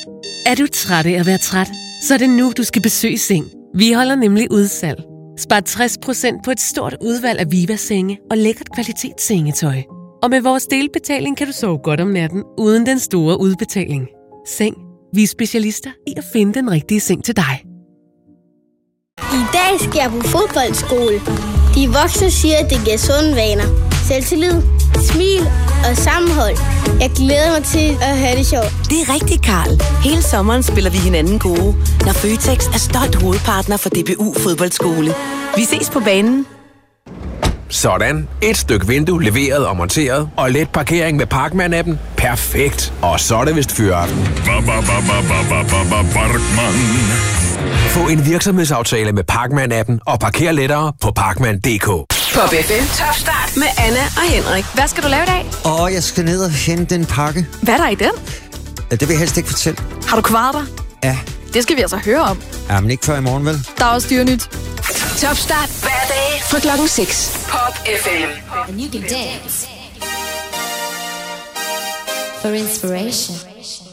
Er du træt af at være træt? Så er det nu, du skal besøge Seng. Vi holder nemlig udsalg. Spar 60% på et stort udvalg af Viva-senge og lækkert kvalitetssengetøj. Og med vores delbetaling kan du sove godt om natten, uden den store udbetaling. Seng. Vi er specialister i at finde den rigtige seng til dig. I dag skal jeg på fodboldskole. De voksne siger, at det giver sunde vaner. Selvtillid, smil og sammenhold. Jeg glæder mig til at have det sjovt. Det er rigtigt, Karl. Hele sommeren spiller vi hinanden gode, når Føtex er stolt hovedpartner for DBU Fodboldskole. Vi ses på banen. Sådan. Et stykke vindue leveret og monteret, og let parkering med Parkman-appen. Perfekt. Og så er det vist fyraften. Få en virksomhedsaftale med Parkman-appen og parker lettere på parkman.dk. Pop FM Top Start med Anna og Henrik. Hvad skal du lave i dag? Jeg skal ned og hente en pakke. Hvad er der i den? Det vil jeg helst ikke fortælle. Har du kvaret dig? Ja. Det skal vi altså høre om. Ja, men ikke før i morgen, vel? Der er også Dyrnyt. Top Start hver dag fra klokken 6. Pop FM. And you can dance for inspiration.